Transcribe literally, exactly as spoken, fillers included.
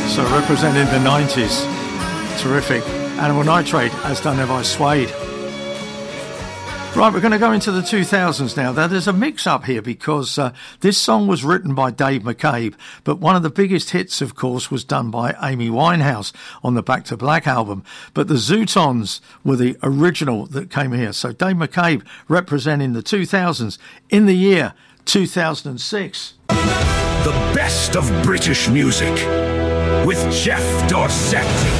So representing the nineties. Terrific. Animal Nitrate, as done there by Suede. Right, we're going to go into the two thousands now. Now, there's a mix-up here because uh, this song was written by Dave McCabe, but one of the biggest hits, of course, was done by Amy Winehouse on the Back to Black album. But the Zootons were the original that came here. So Dave McCabe representing the two thousands in the year two thousand six. The best of British music with Jeff Dorset.